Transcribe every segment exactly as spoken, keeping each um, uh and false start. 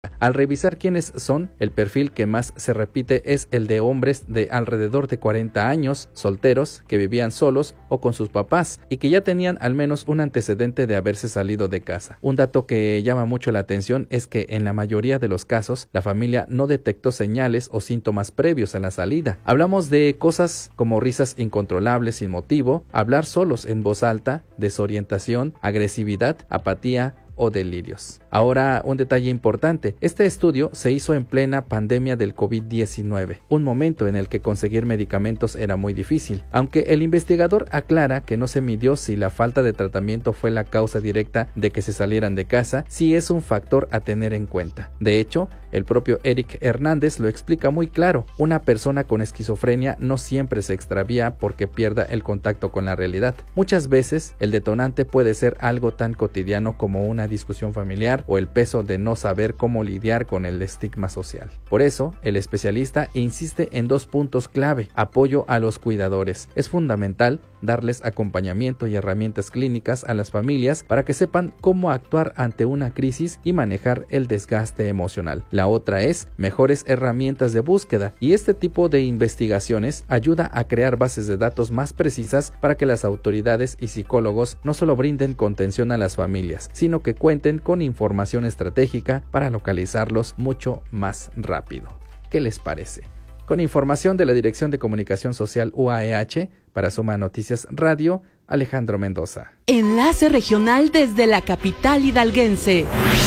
Al revisar quiénes son, el perfil que más se repite es el de hombres de alrededor de cuarenta años, solteros, que vivían solos o con sus papás y que ya tenían al menos un antecedente de haberse salido de casa. Un dato que llama mucho la atención es que en la mayoría de los casos la familia no detectó señales o síntomas previos a la salida. Hablamos de cosas como risas incontrolables sin motivo, hablar solos en voz alta, desorientación, agresividad, apatía o delirios. Ahora, un detalle importante. Este estudio se hizo en plena pandemia del COVID diecinueve, un momento en el que conseguir medicamentos era muy difícil. Aunque el investigador aclara que no se midió si la falta de tratamiento fue la causa directa de que se salieran de casa, sí es un factor a tener en cuenta. De hecho, el propio Eric Hernández lo explica muy claro. Una persona con esquizofrenia no siempre se extravía porque pierda el contacto con la realidad. Muchas veces, el detonante puede ser algo tan cotidiano como una discusión familiar o el peso de no saber cómo lidiar con el estigma social. Por eso, el especialista insiste en dos puntos clave: apoyo a los cuidadores. Es fundamental darles acompañamiento y herramientas clínicas a las familias para que sepan cómo actuar ante una crisis y manejar el desgaste emocional. La otra es mejores herramientas de búsqueda, y este tipo de investigaciones ayuda a crear bases de datos más precisas para que las autoridades y psicólogos no solo brinden contención a las familias, sino que cuenten con información estratégica para localizarlos mucho más rápido. ¿Qué les parece? Con información de la Dirección de Comunicación Social U A E H, para Suma Noticias Radio, Alejandro Mendoza. Enlace regional desde la capital hidalguense.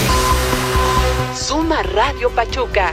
Suma Radio Pachuca.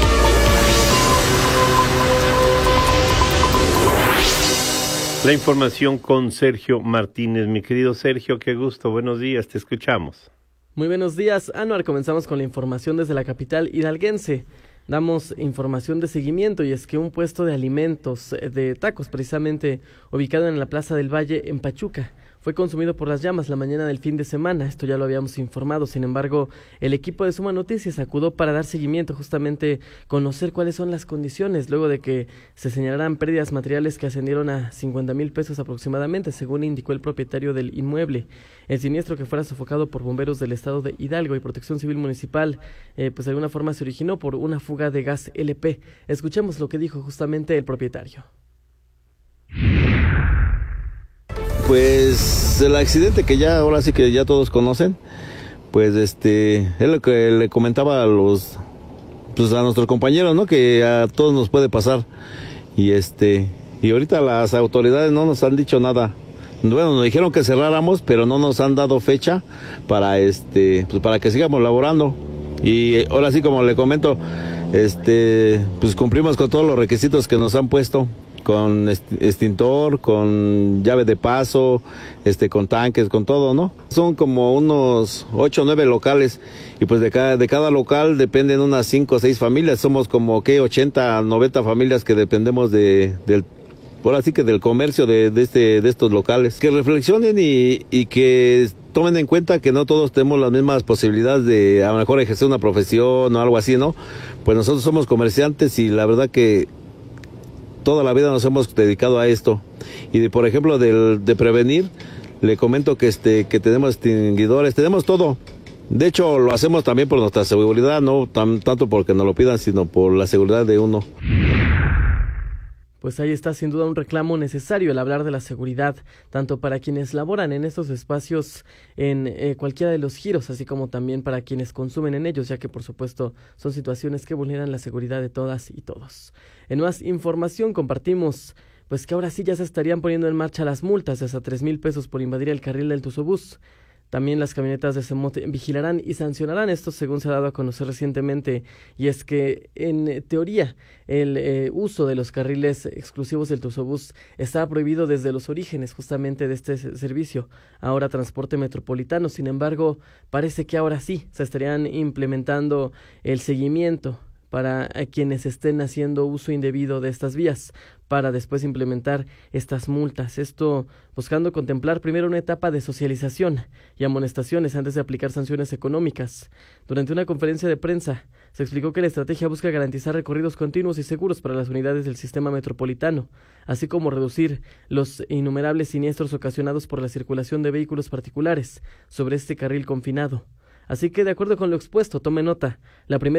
La información con Sergio Martínez. Mi querido Sergio, qué gusto, buenos días, te escuchamos. Muy buenos días, Anuar. Comenzamos con la información desde la capital hidalguense. Damos información de seguimiento, y es que un puesto de alimentos, de tacos precisamente, ubicado en la Plaza del Valle en Pachuca, fue consumido por las llamas la mañana del fin de semana. Esto ya lo habíamos informado. Sin embargo, el equipo de Suma Noticias acudió para dar seguimiento, justamente conocer cuáles son las condiciones, luego de que se señalaran pérdidas materiales que ascendieron a cincuenta mil pesos aproximadamente, según indicó el propietario del inmueble. El siniestro, que fuera sofocado por bomberos del estado de Hidalgo y Protección Civil Municipal, eh, pues de alguna forma se originó por una fuga de gas L P. Escuchemos lo que dijo justamente el propietario. Pues el accidente que ya ahora sí que ya todos conocen, pues este es lo que le comentaba a los pues a nuestros compañeros, ¿no? Que a todos nos puede pasar. Y este y ahorita las autoridades no nos han dicho nada. Bueno, nos dijeron que cerráramos, pero no nos han dado fecha para este pues para que sigamos laborando. Y ahora sí, como le comento, este pues cumplimos con todos los requisitos que nos han puesto, con extintor, con llave de paso, este, con tanques, con todo, ¿no? Son como unos ocho o nueve locales, y pues de cada, de cada local dependen unas cinco o seis familias. Somos como que ochenta, noventa familias que dependemos de, del, por así que del comercio de, de este, de estos locales. Que reflexionen y, y que tomen en cuenta que no todos tenemos las mismas posibilidades de a lo mejor ejercer una profesión o algo así, ¿no? Pues nosotros somos comerciantes y la verdad que toda la vida nos hemos dedicado a esto. Y de, por ejemplo, de, de prevenir, le comento que este que tenemos extinguidores, tenemos todo. De hecho, lo hacemos también por nuestra seguridad, no tan, tanto porque nos lo pidan, sino por la seguridad de uno. Pues ahí está sin duda un reclamo necesario el hablar de la seguridad, tanto para quienes laboran en estos espacios en eh, cualquiera de los giros, así como también para quienes consumen en ellos, ya que por supuesto son situaciones que vulneran la seguridad de todas y todos. En más información compartimos pues que ahora sí ya se estarían poniendo en marcha las multas de hasta tres mil pesos por invadir el carril del Tuzobús. También las camionetas de CEMOT vigilarán y sancionarán esto, según se ha dado a conocer recientemente, y es que en teoría el eh, uso de los carriles exclusivos del Tuzobús está prohibido desde los orígenes justamente de este servicio, ahora transporte metropolitano. Sin embargo, parece que ahora sí se estarían implementando el seguimiento para quienes estén haciendo uso indebido de estas vías, para después implementar estas multas. Esto buscando contemplar primero una etapa de socialización y amonestaciones antes de aplicar sanciones económicas. Durante una conferencia de prensa, se explicó que la estrategia busca garantizar recorridos continuos y seguros para las unidades del sistema metropolitano, así como reducir los innumerables siniestros ocasionados por la circulación de vehículos particulares sobre este carril confinado. Así que de acuerdo con lo expuesto, tome nota. La primera